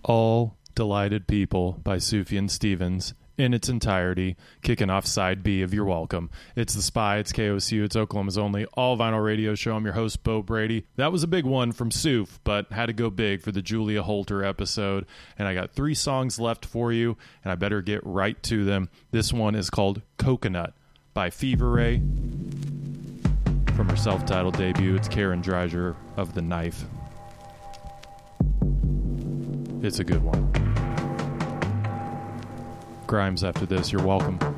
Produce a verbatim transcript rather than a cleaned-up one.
All Delighted People by Sufjan Stevens in its entirety, kicking off side B of You're Welcome. It's The Spy, it's K O S U, it's Oklahoma's only all-vinyl radio show. I'm your host, Bo Brady. That was a big one from Suf, but had to go big for the Julia Holter episode, and I got three songs left for you, and I better get right to them. This one is called Coconut by Fever Ray. From her self-titled debut, it's Karen Dreiser of The Knife. It's a good one. Grimes after this. You're welcome.